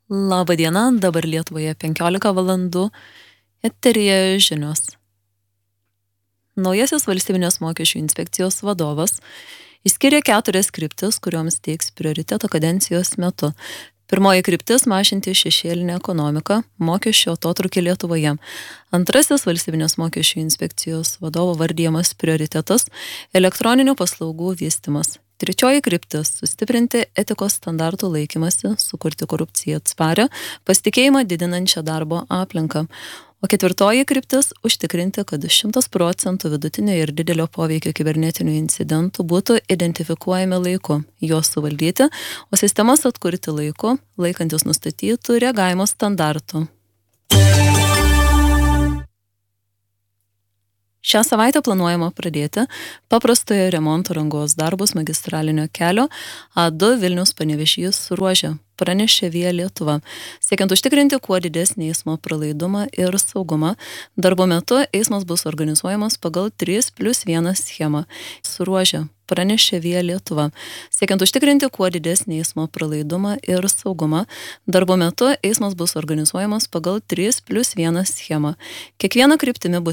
Labą dieną, dabar Lietuvoje 15 valandų, eteryje žinios. Naujasis valstybinės mokesčių inspekcijos vadovas išskiria 4 kryptis, kurioms teiks prioritetą kadencijos metu. Pirmoji kryptis – mažinti šešėlinę ekonomiką, mokesčio atotrūkį Lietuvoje. Antrasis valstybinės mokesčių inspekcijos vadovo vardijamas prioritetas – elektroninių paslaugų vystymas. Trečioji kryptis – sustiprinti etikos standartų laikymasi, sukurti korupciją atsparią, pasitikėjimą didinančią darbo aplinką. O ketvirtoji kryptis – užtikrinti, kad 100% vidutinio ir didelio poveikio kibernetinių incidentų būtų identifikuojami laiku, juos suvaldyti, o sistemas atkurti laiku, laikantis nustatytų reagavimo standartų. Šią savaitę planuojama pradėti paprastojo remonto rangos darbus magistralinio kelio A2 Vilnius-Panevėžys ruože, pranešė Via Lietuva. Siekiant užtikrinti kuo didesnį eismo pralaidumą ir saugumą, darbo metu eismas bus organizuojamas pagal 3+1 schemą. Ruože, pranešė Via Lietuva. Siekiant užtikrinti kuo didesnį eismo pralaidumą ir saugumą, darbo metu eismas bus organizuojamas pagal 3+1 schemą. Kiekviena kryptimi bus